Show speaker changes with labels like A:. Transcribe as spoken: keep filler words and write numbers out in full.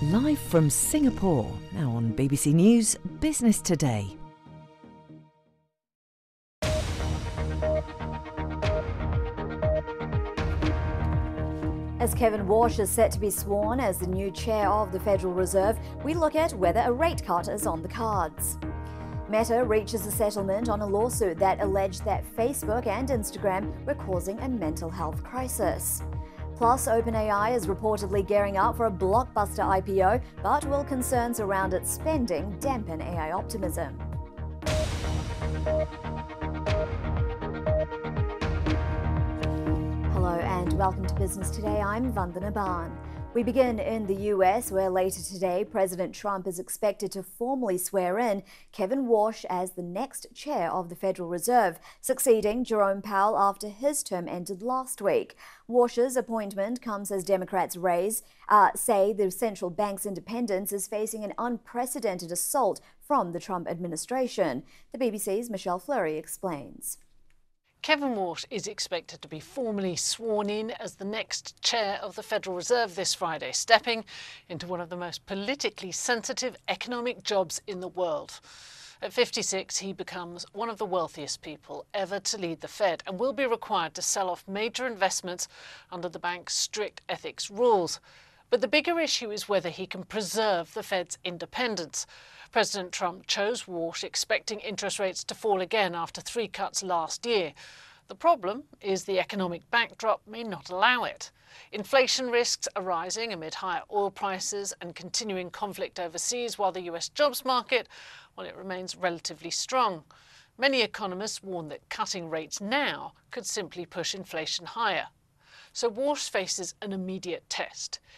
A: Live from Singapore, now on B B C News Business Today.
B: As Kevin Warsh is set to be sworn as the new chair of the Federal Reserve, we look at whether a rate cut is on the cards. Meta reaches a settlement on a lawsuit that alleged that Facebook and Instagram were causing a mental health crisis. Plus, OpenAI is reportedly gearing up for a blockbuster I P O, but will concerns around its spending dampen A I optimism? Hello and welcome to Business Today. I'm Vandana Ban. We begin in the U S, where later today President Trump is expected to formally swear in Kevin Warsh as the next chair of the Federal Reserve, succeeding Jerome Powell after his term ended last week. Warsh's appointment comes as Democrats raise, uh, say the central bank's independence is facing an unprecedented assault from the Trump administration. The B B C's Michelle Fleury explains.
C: Kevin Warsh is expected to be formally sworn in as the next chair of the Federal Reserve this Friday, stepping into one of the most politically sensitive economic jobs in the world. At fifty-six, he becomes one of the wealthiest people ever to lead the Fed and will be required to sell off major investments under the bank's strict ethics rules. But the bigger issue is whether he can preserve the Fed's independence. President Trump chose Warsh expecting interest rates to fall again after three cuts last year. The problem is the economic backdrop may not allow it. Inflation risks are rising amid higher oil prices and continuing conflict overseas, while the U S jobs market, well, it remains relatively strong. Many economists warn that cutting rates now could simply push inflation higher. So Warsh faces an immediate test.